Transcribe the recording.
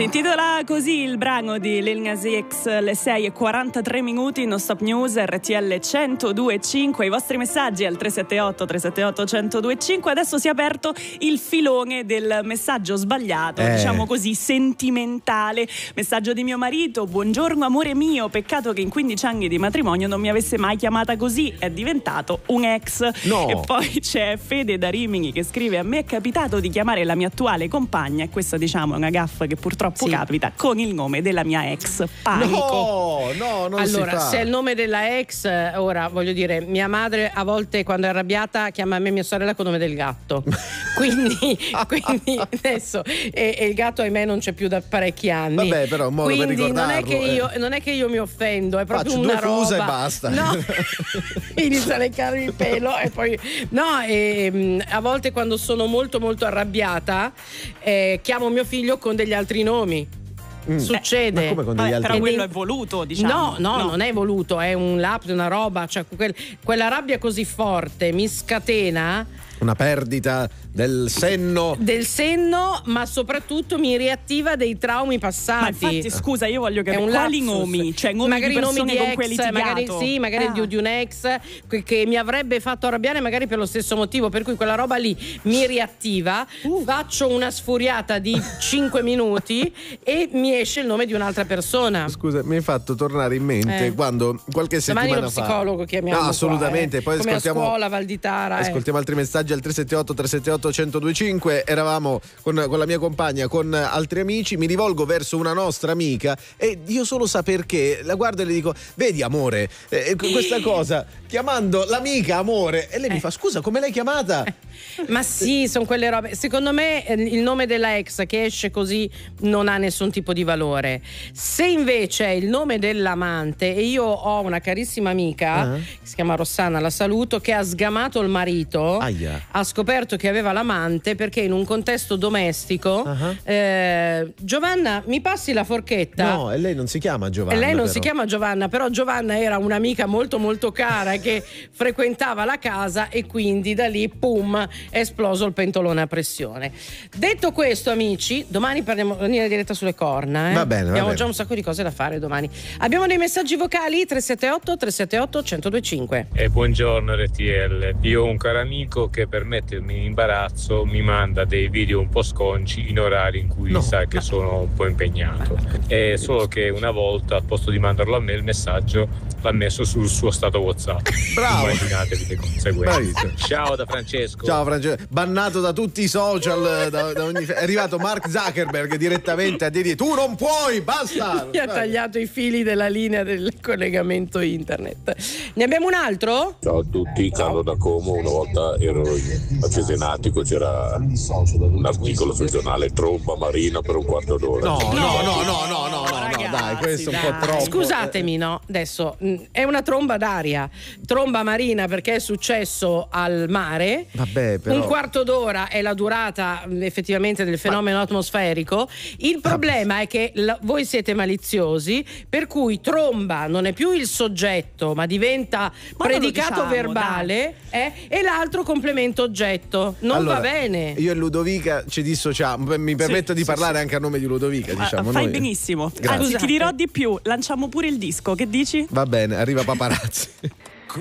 Si intitola così il brano di Lil Nas X, le 6:43 non stop news, RTL 102.5, i vostri messaggi al 378-378-1025. Adesso si è aperto il filone del messaggio sbagliato, diciamo così, sentimentale. Messaggio di mio marito: buongiorno amore mio, peccato che in 15 anni di matrimonio non mi avesse mai chiamata così, è diventato un ex. No. E poi c'è Fede da Rimini che scrive: a me è capitato di chiamare la mia attuale compagna, e questa diciamo è una gaffa che purtroppo capita, con il nome della mia ex. Panico. No, non allora, si fa. se è il nome della ex, ora voglio dire, mia madre a volte quando è arrabbiata chiama me e mia sorella con il nome del gatto. quindi adesso e il gatto ahimè non c'è più da parecchi anni. Vabbè, però un modo quindi per ricordarlo. non è che io mi offendo, è proprio Faccio una due fusa roba. e basta. No, inizia a leccarmi il pelo e poi a volte quando sono molto molto arrabbiata chiamo mio figlio con degli altri nomi. Succede. Ma come con degli altri? Però quello è voluto, diciamo. No, non è voluto, è un lapsus, una roba, cioè quella rabbia così forte mi scatena Una perdita del senno, ma soprattutto mi riattiva dei traumi passati. Ma infatti, scusa, io voglio capire quali nomi, cioè nomi magari di persone nomi di con ex, cui hai litigato. magari di un ex che mi avrebbe fatto arrabbiare magari per lo stesso motivo, per cui quella roba lì mi riattiva, faccio una sfuriata di 5 minuti e mi esce il nome di un'altra persona. Scusa, mi hai fatto tornare in mente quando qualche settimana Domani lo psicologo chiamiamo. No, assolutamente. Qua, Poi come ascoltiamo a scuola, Val di Tara. Ascoltiamo altri messaggi al 378-378-1025. Eravamo con la mia compagna, con altri amici. Mi rivolgo verso una nostra amica e io solo sa perché la guardo e le dico: vedi amore, questa cosa, chiamando l'amica amore, e lei mi fa: scusa, come l'hai chiamata? Ma sì, sono quelle robe. Secondo me il nome della ex che esce così non ha nessun tipo di valore. Se invece è il nome dell'amante, e io ho una carissima amica che si chiama Rossana, la saluto, che ha sgamato il marito, ha scoperto che aveva l'amante perché in un contesto domestico Giovanna, mi passi la forchetta? No, e lei non si chiama Giovanna. E lei non però si chiama Giovanna, però Giovanna era un'amica molto molto cara che frequentava la casa e quindi da lì pum è esploso il pentolone a pressione. Detto questo, amici, domani parliamo in diretta sulle corna. Va bene, abbiamo già un sacco di cose da fare domani. Abbiamo dei messaggi vocali 378-378-1025. Buongiorno RTL. Io ho un caro amico che per mettermi in imbarazzo mi manda dei video un po' sconci in orari in cui sa che sono un po' impegnato. È solo che una volta, al posto di mandarlo a me, il messaggio l'ha messo sul suo stato WhatsApp. Bravo. Immaginatevi le conseguenze. Bravissimo. Ciao da Francesco. Ciao Francesco, bannato da tutti i social, da ogni... è arrivato Mark Zuckerberg direttamente a dire: tu non puoi, basta. Mi ha tagliato i fili della linea del collegamento internet. Ne abbiamo un altro? Ciao a tutti, Carlo da Como. Una volta ero a Cesenatico, c'era un articolo sul giornale: tromba marina per un quarto d'ora. No, ragazzi, dai, questo è un po' troppo. Scusatemi, no, adesso è una tromba d'aria, tromba marina perché è successo al mare. Vabbè, però... Un quarto d'ora è la durata effettivamente del fenomeno atmosferico. Il problema è che voi siete maliziosi, per cui tromba non è più il soggetto ma diventa predicato verbale e l'altro complemento oggetto. Non va bene. Io e Ludovica ci dissociamo. Mi permetto di parlare anche a nome di Ludovica, diciamo. Fai noi. benissimo. Grazie. Anzi, ti dirò di più, lanciamo pure il disco, che dici? Va bene, arriva Paparazzi.